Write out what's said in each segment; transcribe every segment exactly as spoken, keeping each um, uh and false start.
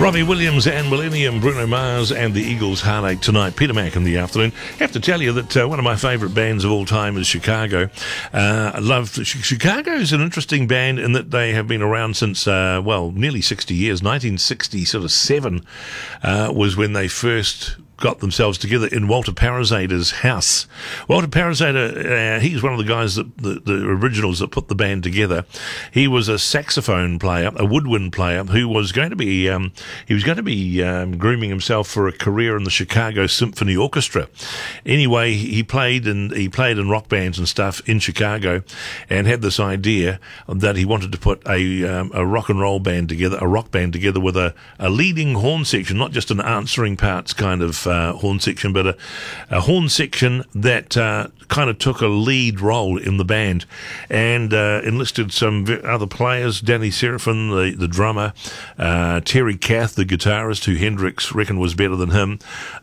Robbie Williams and Millennium, Bruno Mars and the Eagles' Heartache tonight. Peter Mac in the afternoon. I have to tell you that uh, one of my favourite bands of all time is Chicago. Uh, I love Chicago is an interesting band in that they have been around since uh, well nearly sixty years. nineteen sixty sort of seven uh, was when they first got themselves together in Walter Parazader's house. Walter Parazader, uh, he's one of the guys that the, the originals that put the band together. He was a saxophone player, a woodwind player, who was going to be um, he was going to be um, grooming himself for a career in the Chicago Symphony Orchestra. Anyway, he played in he played in rock bands and stuff in Chicago, and had this idea that he wanted to put a um, a rock and roll band together, a rock band together with a, a leading horn section, not just an answering parts kind of Uh, horn section, but a, a horn section that uh, kind of took a lead role in the band, and uh, enlisted some v- other players. Danny Serafin, the, the drummer, uh, Terry Kath, the guitarist, who Hendrix reckoned was better than him,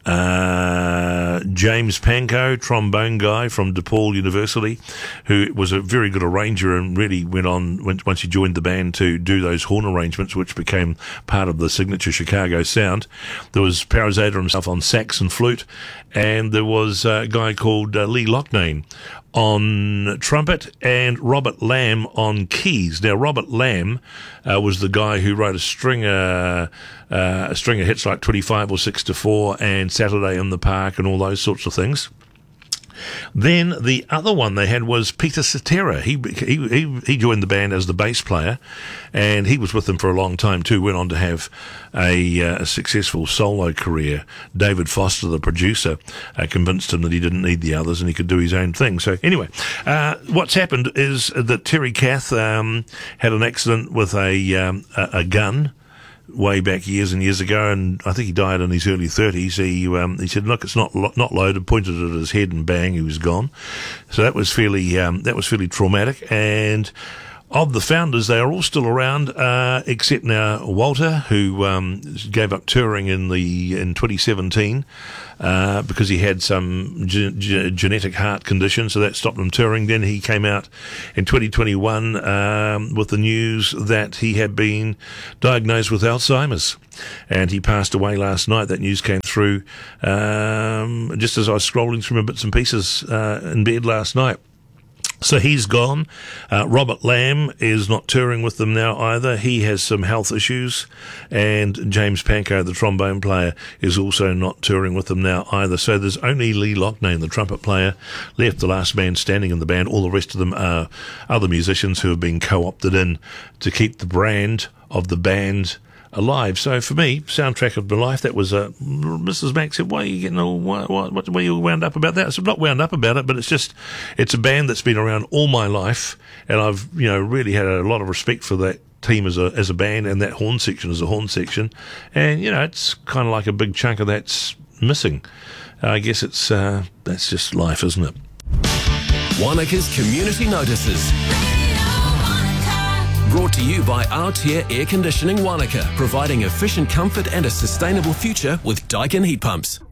uh, James Pankow, trombone guy from DePaul University, who was a very good arranger and really went on, once he joined the band, to do those horn arrangements, which became part of the signature Chicago sound. There was Parazader himself on sax and flute, and there was a guy called uh, Lee Loughnane on trumpet and Robert Lamb on keys. Now, Robert Lamb uh, was the guy who wrote a string of, uh, a string of hits like twenty-five or six to four and Saturday in the Park and all those sorts of things. Then the other one they had was Peter Cetera. He, he he he joined the band as the bass player, and he was with them for a long time too. Went on to have a, uh, a successful solo career. David Foster, the producer, uh, convinced him that he didn't need the others and he could do his own thing. So anyway, uh, what's happened is that Terry Kath um, had an accident with a um, a, a gun way back years and years ago, and I think he died in his early thirties. He um, he said, "Look, it's not lo- not loaded." Pointed it at his head, and bang, he was gone. So that was fairly um, that was fairly traumatic. And of the founders, they are all still around, uh, except now Walter, who um, gave up touring in the in twenty seventeen uh, because he had some ge- ge- genetic heart condition, so that stopped him touring. Then he came out in twenty twenty-one um, with the news that he had been diagnosed with Alzheimer's, and he passed away last night. That news came through um, just as I was scrolling through my bits and pieces uh, in bed last night. So he's gone. Uh, Robert Lamb is not touring with them now either. He has some health issues. And James Pankow, the trombone player, is also not touring with them now either. So there's only Lee Loughnane, the trumpet player, left, the last man standing in the band. All the rest of them are other musicians who have been co-opted in to keep the brand of the band alive. So for me, soundtrack of my life, that was uh, Missus Mack said, "Why are you getting all what, what, what why are you wound up about that?" I said, "I'm not wound up about it, but it's just it's a band that's been around all my life, and I've you know really had a lot of respect for that team as a as a band, and that horn section as a horn section, and you know it's kind of like a big chunk of that's missing. I guess it's uh, that's just life, isn't it?" Wanaka's Community Notices. Brought to you by Altair Air Conditioning Wanaka, providing efficient comfort and a sustainable future with Daikin heat pumps.